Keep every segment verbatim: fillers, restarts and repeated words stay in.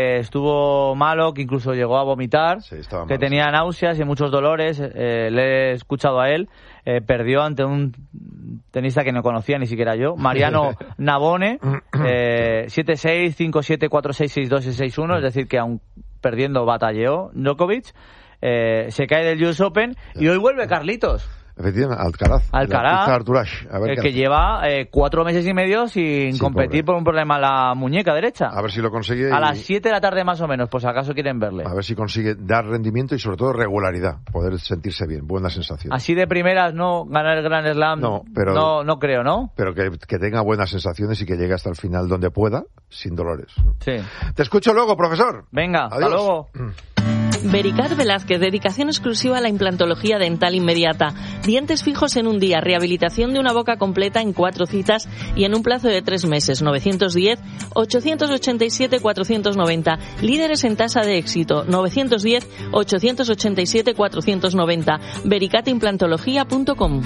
estuvo malo, que incluso llegó a vomitar, sí, estaba que mal, tenía sí. náuseas y muchos dolores. Eh, le he escuchado a él. Eh, perdió ante un tenista que no conocía ni siquiera yo, Mariano Navone, eh, siete seis, cinco siete, cuatro seis, seis dos y seis uno, es decir, que aún perdiendo batalleó Djokovic. Eh, se cae del U S Open y hoy vuelve Carlitos. Efectivamente, Alcaraz. Alcaraz, Arturash, a ver el qué que hace. lleva eh, cuatro meses y medio sin Sí, competir pobre. por un problema en la muñeca derecha. A ver si lo consigue. A y- las siete de la tarde más o menos, pues acaso quieren verle. A ver si consigue dar rendimiento y sobre todo regularidad, poder sentirse bien, buena sensación. Así de primeras no ganar el Grand Slam, No, pero- no, no creo, ¿no? Pero que, que tenga buenas sensaciones y que llegue hasta el final donde pueda, sin dolores. Sí. Te escucho luego, profesor. Venga, hasta Adiós. luego. Vericat Velázquez, dedicación exclusiva a la implantología dental inmediata. Dientes fijos en un día, rehabilitación de una boca completa en cuatro citas y en un plazo de tres meses. nueve uno cero, ocho ocho siete, cuatro nueve cero. Líderes en tasa de éxito. nueve uno cero, ocho ocho siete, cuatro nueve cero. vericat implantología punto com.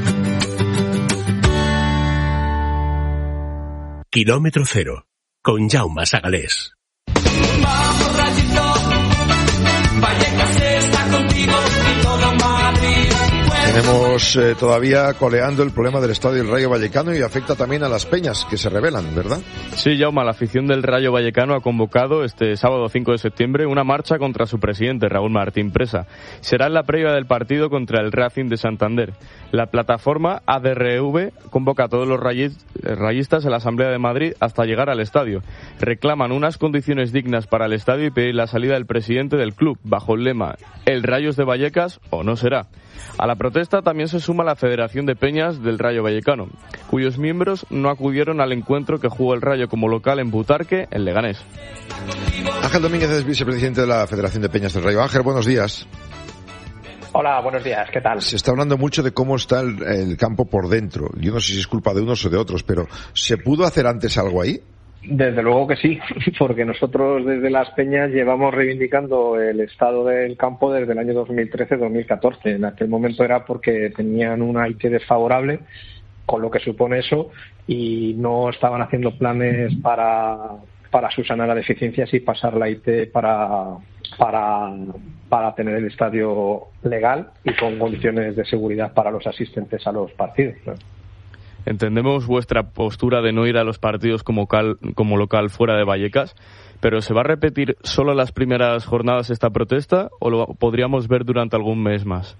Kilómetro cero, con Jaume Sagalés. Vamos, Rayito, Vallecas está contigo y todo Madrid. Tenemos eh, todavía coleando el problema del estadio del Rayo Vallecano y afecta también a las peñas que se rebelan, ¿verdad? Sí, Jaume, la afición del Rayo Vallecano ha convocado este sábado cinco de septiembre una marcha contra su presidente, Raúl Martín Presa. Será en la previa del partido contra el Racing de Santander. La plataforma A D R V convoca a todos los rayistas en la Asamblea de Madrid hasta llegar al estadio. Reclaman unas condiciones dignas para el estadio y pedir la salida del presidente del club, bajo el lema «El Rayo es de Vallecas o no será». A la protesta también se suma la Federación de Peñas del Rayo Vallecano, cuyos miembros no acudieron al encuentro que jugó el Rayo como local en Butarque, en Leganés. Ángel Domínguez es vicepresidente de la Federación de Peñas del Rayo. Ángel, buenos días. Hola, buenos días, ¿qué tal? Se está hablando mucho de cómo está el, el campo por dentro. Yo no sé si es culpa de unos o de otros, pero ¿se pudo hacer antes algo ahí? Desde luego que sí, porque nosotros desde Las Peñas llevamos reivindicando el estado del campo desde el año dos mil trece dos mil catorce. En aquel momento era porque tenían una I T desfavorable, con lo que supone eso, y no estaban haciendo planes para, para subsanar las deficiencias y pasar la I T para, para, para tener el estadio legal y con condiciones de seguridad para los asistentes a los partidos, ¿no? Entendemos vuestra postura de no ir a los partidos como, cal, como local fuera de Vallecas, pero ¿se va a repetir solo las primeras jornadas esta protesta o lo podríamos ver durante algún mes más?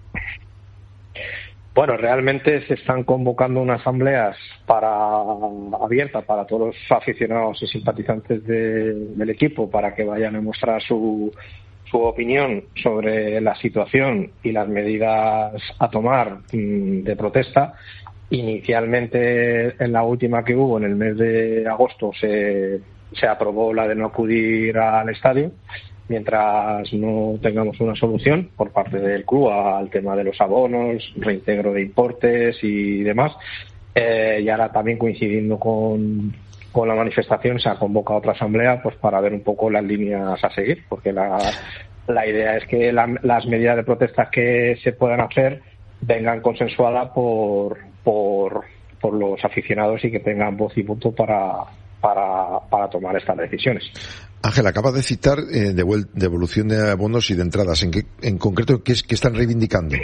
Bueno, realmente se están convocando unas asambleas para abiertas para todos los aficionados y simpatizantes de, del equipo para que vayan a mostrar su, su opinión sobre la situación y las medidas a tomar mmm, de protesta. Inicialmente, en la última que hubo, en el mes de agosto, se, se aprobó la de no acudir al estadio, mientras no tengamos una solución por parte del club al tema de los abonos, reintegro de importes y demás. Eh, y ahora también coincidiendo con, con la manifestación se ha convocado otra asamblea pues para ver un poco las líneas a seguir, porque la, la idea es que la, las medidas de protesta que se puedan hacer vengan consensuadas por, por, por los aficionados y que tengan voz y voto para, para, para tomar estas decisiones. Ángel, acabas de citar eh, devuel- devolución de abonos y de entradas. ¿En qué, en concreto, qué, es, qué están reivindicando?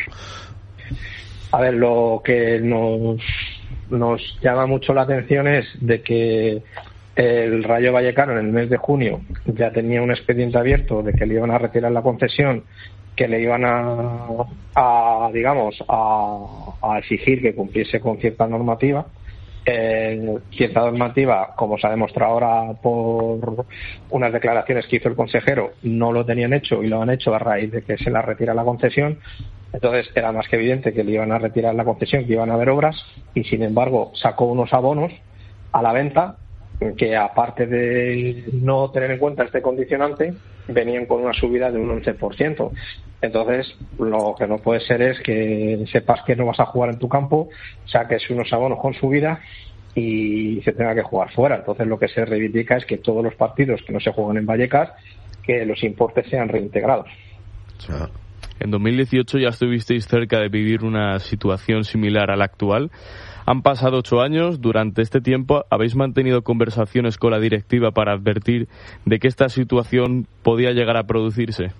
A ver, lo que nos, nos llama mucho la atención es de que el Rayo Vallecano en el mes de junio ya tenía un expediente abierto de que le iban a retirar la concesión, que le iban a, a digamos, a, a exigir que cumpliese con cierta normativa. Eh, cierta normativa, como se ha demostrado ahora por unas declaraciones que hizo el consejero, no lo tenían hecho y lo han hecho a raíz de que se la retira la concesión. Entonces era más que evidente que le iban a retirar la concesión, que iban a haber obras, y sin embargo sacó unos abonos a la venta que, aparte de no tener en cuenta este condicionante, venían con una subida de un once por ciento. Entonces, lo que no puede ser es que sepas que no vas a jugar en tu campo, saques unos abonos con subida y se tenga que jugar fuera. Entonces, lo que se reivindica es que todos los partidos que no se juegan en Vallecas, que los importes sean reintegrados. En dos mil dieciocho ya estuvisteis cerca de vivir una situación similar a la actual. Han pasado ocho años. Durante este tiempo, ¿habéis mantenido conversaciones con la directiva para advertir de que esta situación podía llegar a producirse?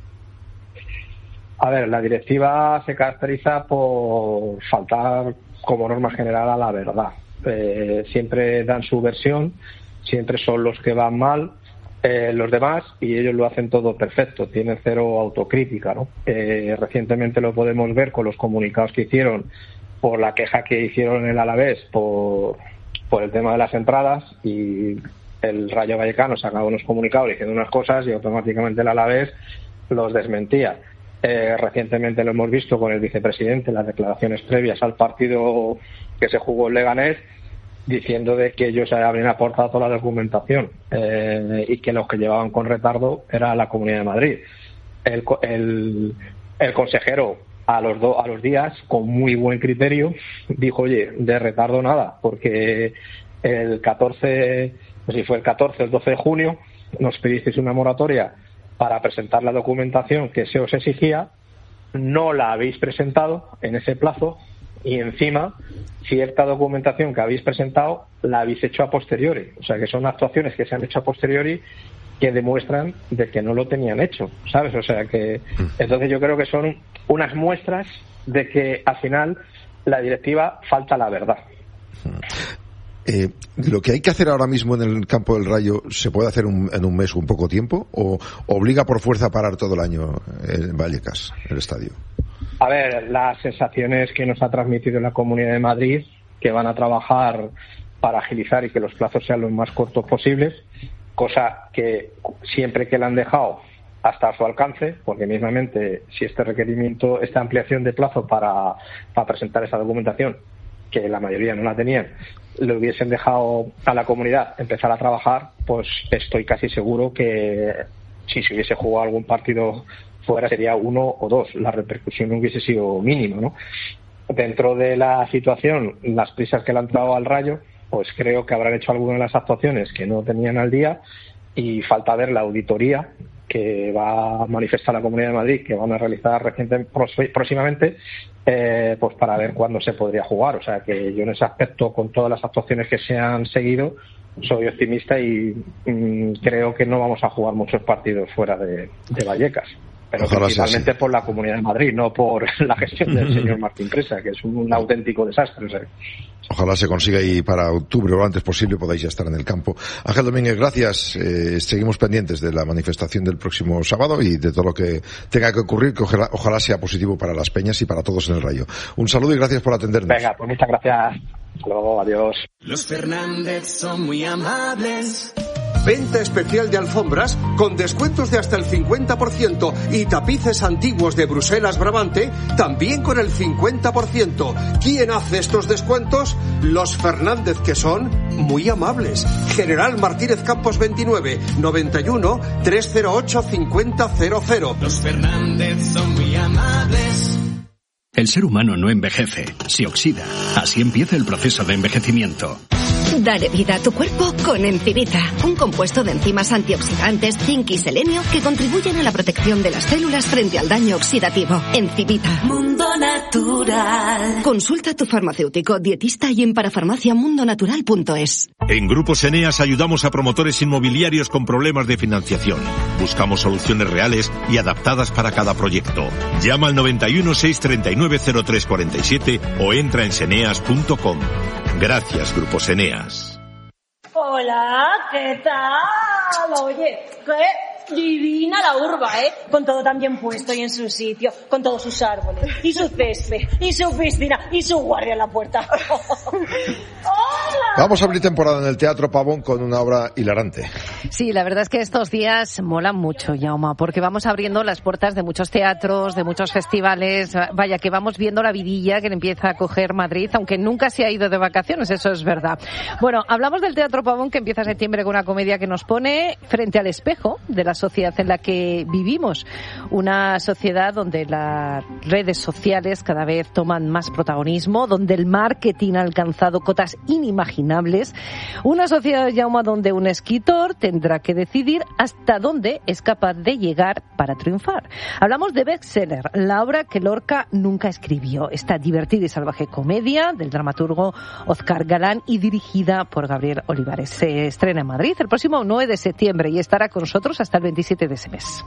A ver, la directiva se caracteriza por faltar, como norma general, a la verdad. Eh, siempre dan su versión, siempre son los que van mal, eh, los demás, y ellos lo hacen todo perfecto, tienen cero autocrítica, ¿no? Eh, recientemente lo podemos ver con los comunicados que hicieron por la queja que hicieron en el Alavés por, por el tema de las entradas, y el Rayo Vallecano sacaba unos comunicados diciendo unas cosas y automáticamente el Alavés los desmentía. Eh, recientemente lo hemos visto con el vicepresidente, las declaraciones previas al partido que se jugó en Leganés, diciendo de que ellos habían aportado toda la documentación eh, y que los que llevaban con retardo era la Comunidad de Madrid. El, el, el consejero a los, do, a los días, con muy buen criterio, dijo, oye, de retardo nada, porque el catorce, pues si fue el catorce o el doce de junio, nos pedisteis una moratoria para presentar la documentación que se os exigía, no la habéis presentado en ese plazo, y encima cierta documentación que habéis presentado la habéis hecho a posteriori. O sea, que son actuaciones que se han hecho a posteriori que demuestran de que no lo tenían hecho, ¿sabes? O sea, que entonces yo creo que son unas muestras de que al final la directiva falta la verdad. Eh, ¿Lo que hay que hacer ahora mismo en el campo del Rayo se puede hacer un, en un mes o un poco tiempo? ¿O obliga por fuerza a parar todo el año en Vallecas, el estadio? A ver, las sensaciones que nos ha transmitido la Comunidad de Madrid, que van a trabajar para agilizar y que los plazos sean los más cortos posibles, cosa que siempre que la han dejado hasta a su alcance, porque mismamente si este requerimiento, esta ampliación de plazo para, para presentar esa documentación, que la mayoría no la tenían, le hubiesen dejado a la comunidad empezar a trabajar, pues estoy casi seguro que si se hubiese jugado algún partido fuera sería uno o dos, la repercusión hubiese sido mínima, ¿no? Dentro de la situación, las prisas que le han entrado al Rayo, pues creo que habrán hecho algunas de las actuaciones que no tenían al día, y falta ver la auditoría que va a manifestar la Comunidad de Madrid, que van a realizar reciente, próximamente, eh, pues para ver cuándo se podría jugar. O sea que yo en ese aspecto, con todas las actuaciones que se han seguido, soy optimista y mmm, creo que no vamos a jugar muchos partidos fuera de, de Vallecas. Pero ojalá principalmente por la Comunidad de Madrid, no por la gestión del señor Martín Presa, que es un auténtico desastre. O sea. Ojalá se consiga y para octubre o lo antes posible podáis ya estar en el campo. Ángel Domínguez, gracias. Eh, seguimos pendientes de la manifestación del próximo sábado y de todo lo que tenga que ocurrir, que ojalá, ojalá sea positivo para las Peñas y para todos en el Rayo. Un saludo y gracias por atendernos. Venga, pues muchas gracias. Hasta luego, adiós. Los Fernández son muy amables. Venta especial de alfombras con descuentos de hasta el cincuenta por ciento y tapices antiguos de Bruselas Brabante también con el cincuenta por ciento. ¿Quién hace estos descuentos? Los Fernández, que son muy amables. General Martínez Campos veintinueve, noventa y uno, trescientos ocho, cincuenta cero cero. Los Fernández son muy amables. El ser humano no envejece, se oxida. Así empieza el proceso de envejecimiento. Dale vida a tu cuerpo con Encivita, un compuesto de enzimas antioxidantes, zinc y selenio que contribuyen a la protección de las células frente al daño oxidativo. Encivita. Mundo Natural. Consulta a tu farmacéutico, dietista y en parafarmaciamundonatural punto es. En Grupos Eneas ayudamos a promotores inmobiliarios con problemas de financiación. Buscamos soluciones reales y adaptadas para cada proyecto. Llama al noventa y uno, seiscientos treinta y nueve, cero tres cuarenta y siete o entra en seneas punto com. Gracias, Grupos Eneas. Hola, ¿qué tal? Oye, qué divina la urba, ¿eh? Con todo tan bien puesto y en su sitio, con todos sus árboles, y su césped, y su piscina, y su guardia en la puerta. ¡Hola! Vamos a abrir temporada en el Teatro Pavón con una obra hilarante. Sí, la verdad es que estos días molan mucho, Jaume, porque vamos abriendo las puertas de muchos teatros, de muchos festivales. Vaya, que vamos viendo la vidilla que empieza a coger Madrid, aunque nunca se ha ido de vacaciones, eso es verdad. Bueno, hablamos del Teatro Pavón, que empieza en septiembre con una comedia que nos pone frente al espejo de la sociedad en la que que vivimos. Una sociedad donde las redes sociales cada vez toman más protagonismo, donde el marketing ha alcanzado cotas inimaginables. Una sociedad, Jaume, donde un escritor tendrá que decidir hasta dónde es capaz de llegar para triunfar. Hablamos de Bestseller, la obra que Lorca nunca escribió. Esta divertida y salvaje comedia del dramaturgo Óscar Galán y dirigida por Gabriel Olivares. Se estrena en Madrid el próximo nueve de septiembre y estará con nosotros hasta el veintisiete de ese mes.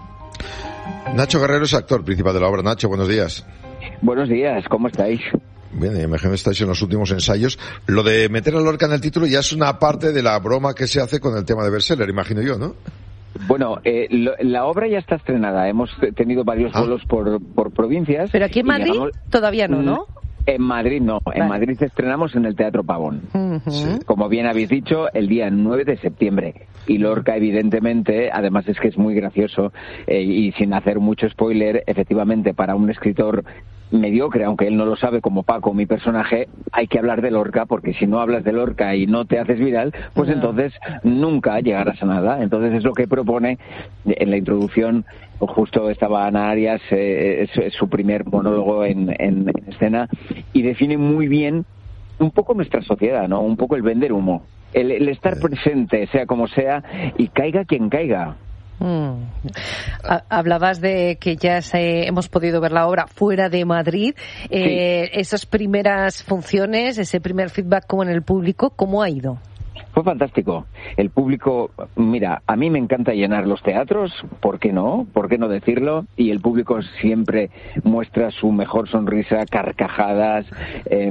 Nacho Guerrero es actor principal de la obra. Nacho, buenos días. Buenos días, ¿cómo estáis? Bien, imagino que estáis en los últimos ensayos. Lo de meter a Lorca en el título ya es una parte de la broma que se hace con el tema de Bestseller, imagino yo, ¿no? Bueno, eh, lo, la obra ya está estrenada. Hemos tenido varios vuelos ah. por, por provincias. Pero aquí en Madrid digamos, todavía no, ¿no? En Madrid no, vale. En Madrid estrenamos en el Teatro Pavón. Uh-huh. Sí. Como bien habéis dicho, el día nueve de septiembre. Y Lorca, evidentemente, además es que es muy gracioso, eh, y sin hacer mucho spoiler, efectivamente, para un escritor mediocre, aunque él no lo sabe, como Paco, mi personaje, hay que hablar de Lorca, porque si no hablas de Lorca y no te haces viral, pues uh-huh. entonces nunca llegarás a nada. Entonces es lo que propone en la introducción. Justo estaba Ana Arias, eh, es, es su primer monólogo en, en, en escena, y define muy bien un poco nuestra sociedad, ¿no? Un poco el vender humo, el, el estar presente, sea como sea, y caiga quien caiga. Mm. Hablabas de que ya se, hemos podido ver la obra fuera de Madrid. Eh, sí. Esas primeras funciones, ese primer feedback como en el público, ¿cómo ha ido? Fue fantástico. El público, mira, a mí me encanta llenar los teatros, ¿por qué no? ¿Por qué no decirlo? Y el público siempre muestra su mejor sonrisa, carcajadas, eh,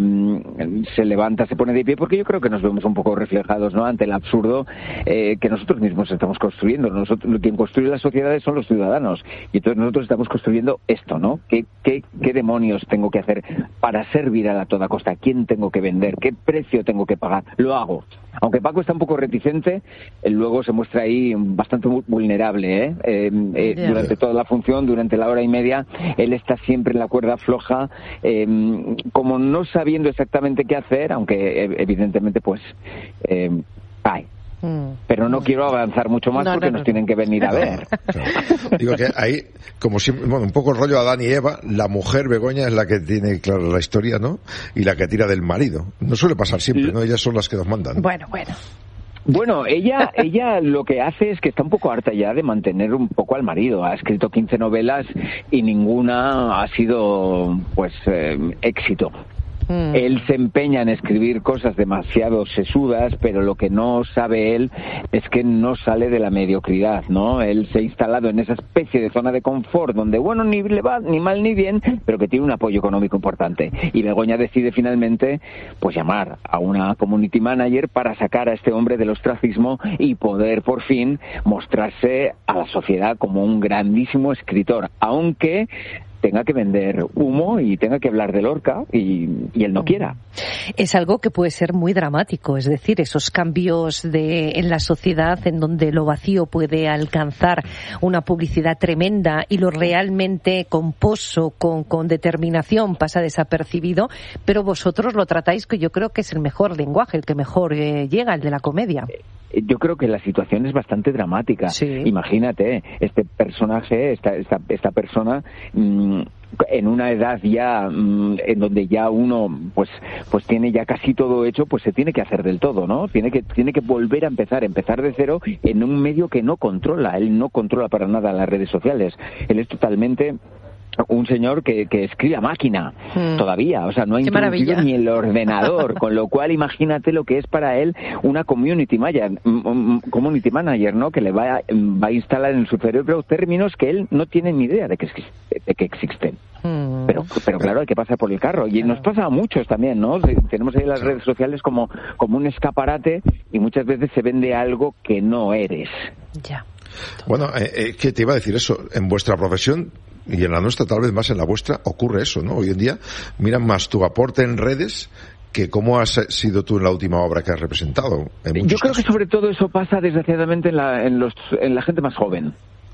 se levanta, se pone de pie, porque yo creo que nos vemos un poco reflejados, ¿no? Ante el absurdo eh, que nosotros mismos estamos construyendo. Nosotros, quien construye las sociedades son los ciudadanos, y entonces nosotros estamos construyendo esto, ¿no? ¿Qué, qué, qué demonios tengo que hacer para ser viral a toda costa? ¿Quién tengo que vender? ¿Qué precio tengo que pagar? Lo hago. Aunque Paco está un poco reticente, él luego se muestra ahí bastante vulnerable, ¿eh? Eh, eh, yeah. Durante toda la función, durante la hora y media, él está siempre en la cuerda floja, eh, como no sabiendo exactamente qué hacer, aunque evidentemente pues eh, cae. Pero no quiero avanzar mucho más no, porque no, no, nos tienen que venir a ver. Claro. Digo que ahí, como siempre, bueno, un poco el rollo Adán y Eva, la mujer Begoña es la que tiene clara la historia, ¿no? Y la que tira del marido. No suele pasar siempre, ¿no? Ellas son las que nos mandan. Bueno, bueno. Bueno, ella ella lo que hace es que está un poco harta ya de mantener un poco al marido. Ha escrito quince novelas y ninguna ha sido, pues, eh, éxito. Mm. Él se empeña en escribir cosas demasiado sesudas, pero lo que no sabe él es que no sale de la mediocridad, ¿no? Él se ha instalado en esa especie de zona de confort donde, bueno, ni le va ni mal ni bien, pero que tiene un apoyo económico importante. Y Begoña decide finalmente, pues, llamar a una community manager para sacar a este hombre del ostracismo y poder por fin mostrarse a la sociedad como un grandísimo escritor, aunque tenga que vender humo y tenga que hablar de Lorca y, y él no quiera. Es algo que puede ser muy dramático, es decir, esos cambios de, en la sociedad en donde lo vacío puede alcanzar una publicidad tremenda y lo realmente composo, con, con determinación, pasa desapercibido, pero vosotros lo tratáis, que yo creo que es el mejor lenguaje, el que mejor eh, llega, el de la comedia. Yo creo que la situación es bastante dramática. Sí. Imagínate, este personaje, esta, esta, esta persona, mmm, en una edad ya mmm, en donde ya uno pues pues tiene ya casi todo hecho, pues se tiene que hacer del todo, ¿no? Tiene que tiene que volver a empezar, empezar de cero en un medio que no controla. Él no controla para nada las redes sociales. Él es totalmente un señor que, que escribe a máquina mm. todavía, o sea, no ha introducido ni el ordenador, con lo cual imagínate lo que es para él una community manager, community manager, ¿no? Que le va a, va a instalar en su cerebro términos que él no tiene ni idea de que, de que existen. Mm. Pero, pero claro, hay que pasar por el carro. Y nos pasa a muchos también, ¿no? Tenemos ahí las redes sociales como, como un escaparate y muchas veces se vende algo que no eres. Ya. Bueno, eh, eh, ¿qué te iba a decir eso? En vuestra profesión y en la nuestra, tal vez más en la vuestra, ocurre eso, ¿no? Hoy en día miran más tu aporte en redes que cómo has sido tú en la última obra que has representado. En Yo creo casos. que sobre todo eso pasa desgraciadamente en la, en los, en la gente más joven.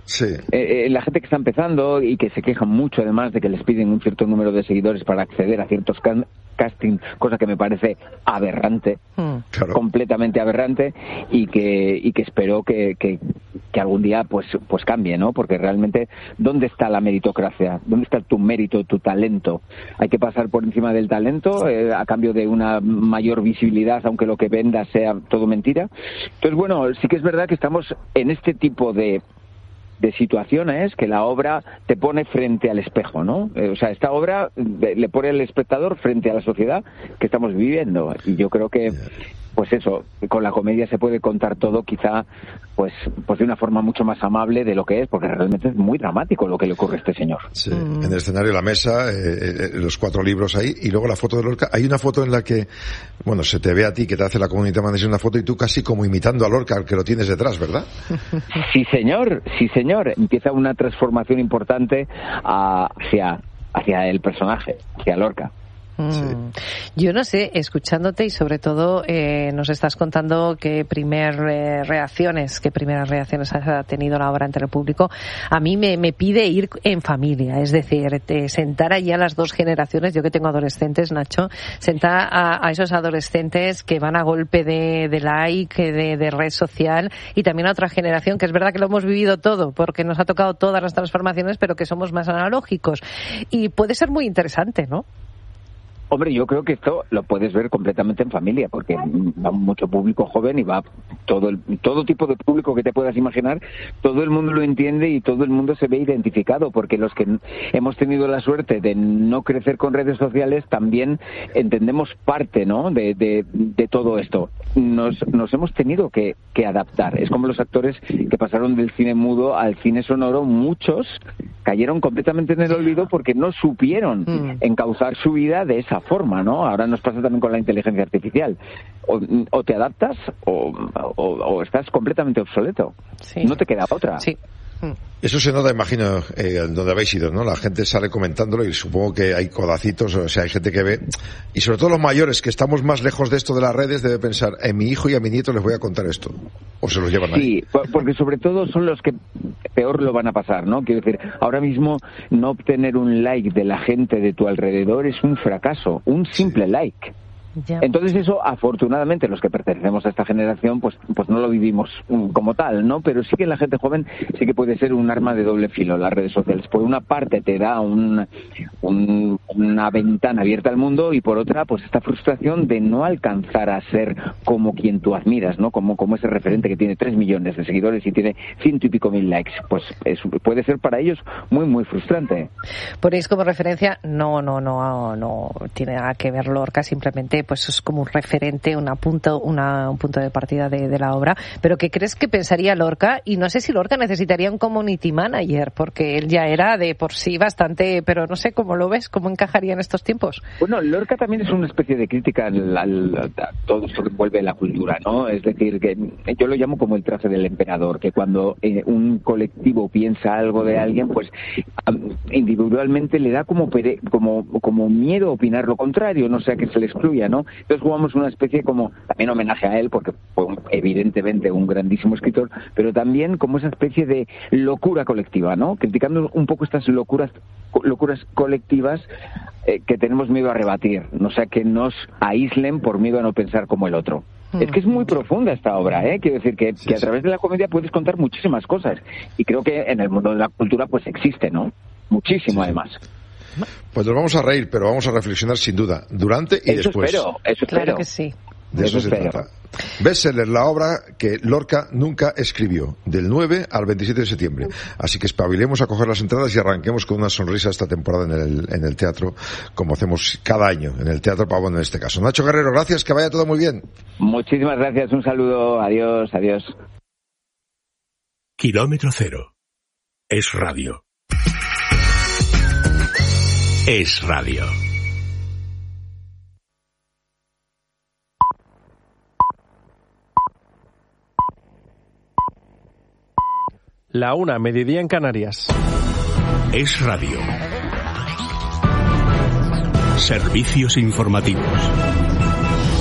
Sí. Eh, eh, la gente que está empezando y que se quejan mucho además de que les piden un cierto número de seguidores para acceder a ciertos can casting, cosa que me parece aberrante, mm. claro. completamente aberrante, y que y que espero que, que, que algún día pues pues cambie, ¿no? Porque realmente, ¿dónde está la meritocracia? ¿Dónde está tu mérito, tu talento? Hay que pasar por encima del talento eh, a cambio de una mayor visibilidad, aunque lo que venda sea todo mentira. Entonces, bueno, sí que es verdad que estamos en este tipo de de situaciones que la obra te pone frente al espejo, ¿no? Eh, o sea, esta obra le pone al espectador frente a la sociedad que estamos viviendo, y yo creo que pues eso, con la comedia se puede contar todo, quizá pues pues de una forma mucho más amable de lo que es, porque realmente es muy dramático lo que le ocurre a este señor. Sí, mm. en el escenario, la mesa, eh, eh, los cuatro libros ahí, y luego la foto de Lorca. Hay una foto en la que, bueno, se te ve a ti, que te hace la comunidad manager una foto, y tú casi como imitando a Lorca, que lo tienes detrás, ¿verdad? Sí, señor, sí, señor. Empieza una transformación importante hacia, hacia el personaje, hacia Lorca. Sí. Yo no sé, escuchándote y sobre todo eh, nos estás contando qué primer eh, reacciones, qué primeras reacciones ha tenido la obra ante el público. A mí me, me pide ir en familia, es decir, te, sentar allí a las dos generaciones. Yo que tengo adolescentes, Nacho, sentar a, a esos adolescentes que van a golpe de, de like, de, de red social, y también a otra generación que es verdad que lo hemos vivido todo, porque nos ha tocado todas las transformaciones, pero que somos más analógicos, y puede ser muy interesante, ¿no? Hombre, yo creo que esto lo puedes ver completamente en familia, porque va mucho público joven y va todo el, todo tipo de público que te puedas imaginar. Todo el mundo lo entiende y todo el mundo se ve identificado, porque los que hemos tenido la suerte de no crecer con redes sociales también entendemos parte, ¿no?, de, de, de todo esto. Nos, nos hemos tenido que, que adaptar. Es como los actores que pasaron del cine mudo al cine sonoro. Muchos cayeron completamente en el olvido porque no supieron mm. encauzar su vida de esa forma, ¿no? Ahora nos pasa también con la inteligencia artificial. O, o te adaptas o, o, o estás completamente obsoleto. Sí. No te queda otra. Sí. Eso se nota, imagino, eh, donde habéis ido, ¿no? La gente sale comentándolo y supongo que hay codacitos, o sea, hay gente que ve, y sobre todo los mayores, que estamos más lejos de esto de las redes, debe pensar, en mi hijo y a mi nieto les voy a contar esto, o se los llevan ahí. Sí, porque sobre todo son los que peor lo van a pasar, ¿no? Quiero decir, ahora mismo no obtener un like de la gente de tu alrededor es un fracaso, un simple sí. like. Ya. Entonces eso, afortunadamente, los que pertenecemos a esta generación, pues pues no lo vivimos como tal, ¿no? Pero sí que la gente joven sí que puede ser un arma de doble filo, las redes sociales. Por una parte te da un, un, una ventana abierta al mundo, y por otra, pues esta frustración de no alcanzar a ser como quien tú admiras, ¿no? Como, como ese referente que tiene tres millones de seguidores y tiene ciento y pico mil likes. Pues es, puede ser para ellos muy, muy frustrante. Ponéis como referencia, no, no, no, no tiene nada que ver Lorca, simplemente pues es como un referente, una punto, una, un punto de partida de, de la obra. Pero ¿qué crees que pensaría Lorca? Y no sé si Lorca necesitaría un community manager, porque él ya era de por sí bastante, pero no sé cómo lo ves, cómo encajaría en estos tiempos. Bueno, Lorca también es una especie de crítica al, al, a todo esto que envuelve la cultura, ¿no? Es decir, que yo lo llamo como el traje del emperador, que cuando eh, un colectivo piensa algo de alguien, pues individualmente le da como, pere, como, como miedo a opinar lo contrario, no sea que se le excluya, ¿no? Entonces jugamos una especie como, también homenaje a él, porque fue un, evidentemente un grandísimo escritor, pero también como esa especie de locura colectiva, ¿no? Criticando un poco estas locuras locuras colectivas eh, que tenemos miedo a rebatir, no sea que nos aíslen por miedo a no pensar como el otro. Mm. Es que es muy profunda esta obra, ¿eh? Quiero decir que, sí, que a través de la comedia puedes contar muchísimas cosas, y creo que en el mundo de la cultura pues existe, ¿no? Muchísimo, sí, además. Pues nos vamos a reír, pero vamos a reflexionar sin duda, durante y eso después. Espero, eso espero. Claro que sí. De eso, eso se espero. trata. Bestseller, la obra que Lorca nunca escribió, del nueve al veintisiete de septiembre. Así que espabilemos a coger las entradas y arranquemos con una sonrisa esta temporada en el, en el teatro, como hacemos cada año en el Teatro Pavón en este caso. Nacho Guerrero, gracias, que vaya todo muy bien. Muchísimas gracias, un saludo, adiós, adiós. Kilómetro cero. Es radio. Es radio. La una, mediodía en Canarias. Es radio. Servicios informativos.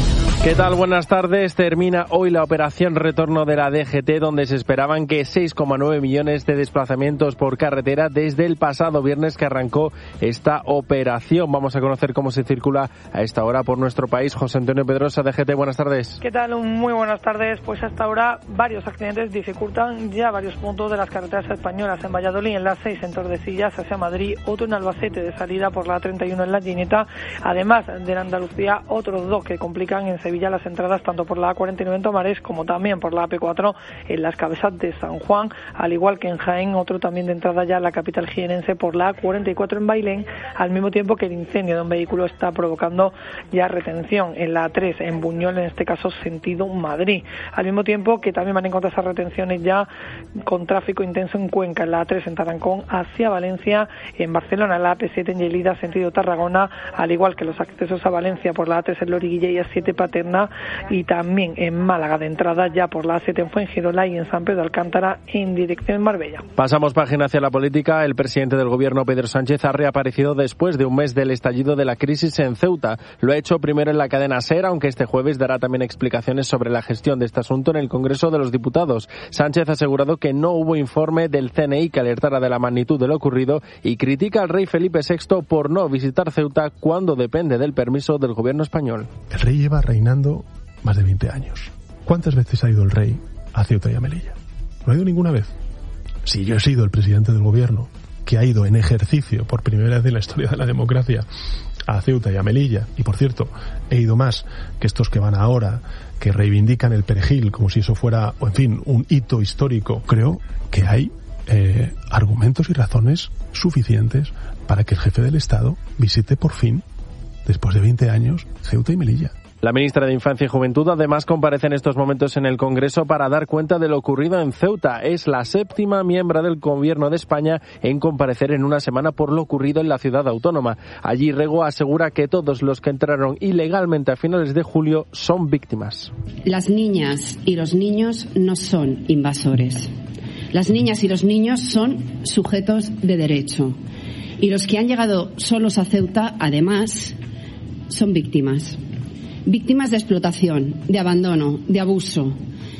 ¿Qué tal? Buenas tardes. Termina hoy la operación retorno de la D G T, donde se esperaban que seis coma nueve millones de desplazamientos por carretera desde el pasado viernes que arrancó esta operación. Vamos a conocer cómo se circula a esta hora por nuestro país. José Antonio Pedrosa, D G T, buenas tardes. ¿Qué tal? Muy buenas tardes. Pues hasta ahora varios accidentes dificultan ya varios puntos de las carreteras españolas. En Valladolid, en la seis en Tordesillas hacia Madrid, otro en Albacete de salida por la treinta y uno en la Gineta. Además de la Andalucía, otros dos que complican en Sevilla las entradas tanto por la A cuarenta y nueve en Tomares como también por la A P cuatro en las Cabezas de San Juan, al igual que en Jaén, otro también de entrada ya a la capital jienense por la A cuarenta y cuatro en Bailén, al mismo tiempo que el incendio de un vehículo está provocando ya retención en la A tres en Buñol, en este caso sentido Madrid, al mismo tiempo que también van a encontrar esas retenciones ya con tráfico intenso en Cuenca, en la A tres en Tarancón hacia Valencia, en Barcelona en la A P siete en Lleida sentido Tarragona, al igual que los accesos a Valencia por la A tres en Loriguilla y A siete Paterna, y también en Málaga de entrada ya por la A siete en Fuengirola y en San Pedro de Alcántara en dirección Marbella. Pasamos página hacia la política. El presidente del gobierno, Pedro Sánchez, ha reaparecido después de un mes del estallido de la crisis en Ceuta. Lo ha hecho primero en la cadena SER, aunque este jueves dará también explicaciones sobre la gestión de este asunto en el Congreso de los Diputados. Sánchez ha asegurado que no hubo informe del C N I que alertara de la magnitud de lo ocurrido y critica al rey Felipe sexto por no visitar Ceuta cuando depende del permiso del gobierno español. El rey lleva reinando más de veinte años. ¿Cuántas veces ha ido el rey a Ceuta y a Melilla? No ha ido ninguna vez. Si yo he sido el presidente del gobierno que ha ido en ejercicio por primera vez en la historia de la democracia a Ceuta y a Melilla, y por cierto, he ido más que estos que van ahora, que reivindican el perejil como si eso fuera, o en fin, un hito histórico, creo que hay eh, argumentos y razones suficientes para que el jefe del Estado visite por fin, después de veinte años, Ceuta y Melilla. La ministra de Infancia y Juventud además comparece en estos momentos en el Congreso para dar cuenta de lo ocurrido en Ceuta. Es la séptima miembro del Gobierno de España en comparecer en una semana por lo ocurrido en la ciudad autónoma. Allí Rego asegura que todos los que entraron ilegalmente a finales de julio son víctimas. Las niñas y los niños no son invasores. Las niñas y los niños son sujetos de derecho. Y los que han llegado solos a Ceuta, además, son víctimas. Víctimas de explotación, de abandono, de abuso.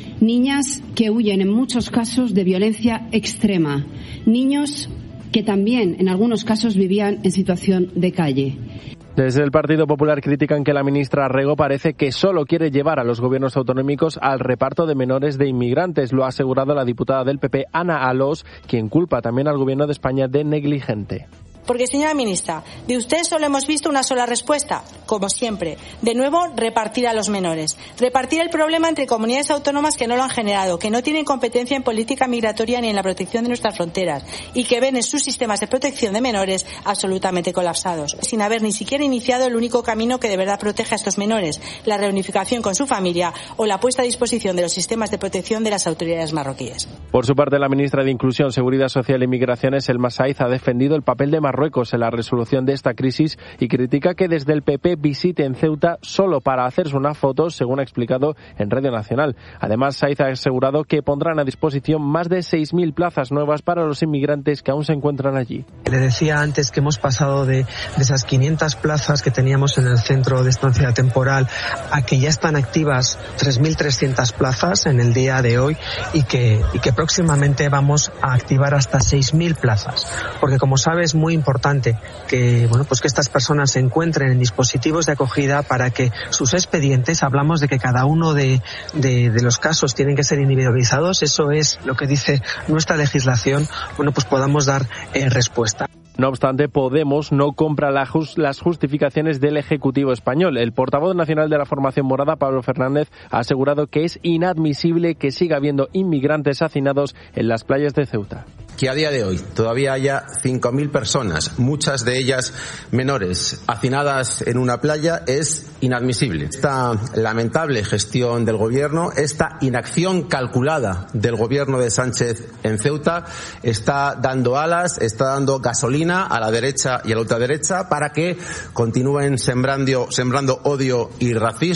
Niñas que huyen en muchos casos de violencia extrema. Niños que también en algunos casos vivían en situación de calle. Desde el Partido Popular critican que la ministra Rego parece que solo quiere llevar a los gobiernos autonómicos al reparto de menores de inmigrantes. Lo ha asegurado la diputada del P P, Ana Alós, quien culpa también al gobierno de España de negligente. Porque, señora ministra, de usted solo hemos visto una sola respuesta, como siempre. De nuevo, repartir a los menores. Repartir el problema entre comunidades autónomas que no lo han generado, que no tienen competencia en política migratoria ni en la protección de nuestras fronteras y que ven en sus sistemas de protección de menores absolutamente colapsados, sin haber ni siquiera iniciado el único camino que de verdad protege a estos menores, la reunificación con su familia o la puesta a disposición de los sistemas de protección de las autoridades marroquíes. Por su parte, la ministra de Inclusión, Seguridad Social y Migraciones, Elma Saiz, ha defendido el papel de Marruecos Marruecos en la resolución de esta crisis y critica que desde el P P visiten Ceuta solo para hacerse una foto, según ha explicado en Radio Nacional. Además, Saiz ha asegurado que pondrán a disposición más de seis mil plazas nuevas para los inmigrantes que aún se encuentran allí. Le decía antes que hemos pasado de, de esas quinientas plazas que teníamos en el centro de estancia temporal a que ya están activas tres mil trescientas plazas en el día de hoy y que, y que próximamente vamos a activar hasta seis mil plazas. Porque, como sabe, es muy importante que, bueno, pues que estas personas se encuentren en dispositivos de acogida para que sus expedientes, hablamos de que cada uno de, de, de los casos tienen que ser individualizados, eso es lo que dice nuestra legislación, bueno, pues podamos dar eh, respuesta. No obstante, Podemos no compra la just, las justificaciones del Ejecutivo español. El portavoz nacional de la formación morada, Pablo Fernández, ha asegurado que es inadmisible que siga habiendo inmigrantes hacinados en las playas de Ceuta. Que a día de hoy todavía haya cinco mil personas, muchas de ellas menores, hacinadas en una playa es inadmisible. Esta lamentable gestión del Gobierno, esta inacción calculada del Gobierno de Sánchez en Ceuta está dando alas, está dando gasolina a la derecha y a la ultraderecha para que continúen sembrando, sembrando odio y racismo.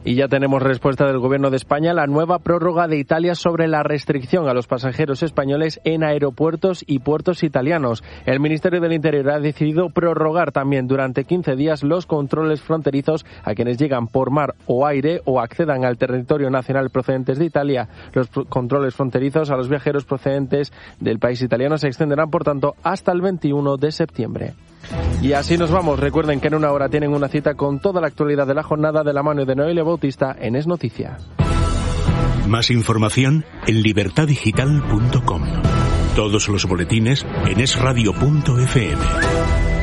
Y ya tenemos respuesta del Gobierno de España, la nueva prórroga de Italia sobre la restricción a los pasajeros españoles en aeropuertos y puertos italianos. El Ministerio del Interior ha decidido prorrogar también durante quince días los controles fronterizos a quienes llegan por mar o aire o accedan al territorio nacional procedentes de Italia. Los controles fronterizos a los viajeros procedentes del país italiano se extenderán, por tanto, hasta el veintiuno de septiembre. Y así nos vamos. Recuerden que en una hora tienen una cita con toda la actualidad de la jornada de la mano de Noelia Bautista en Es Noticia. Más información en libertad digital punto com. Todos los boletines en es radio punto efe eme.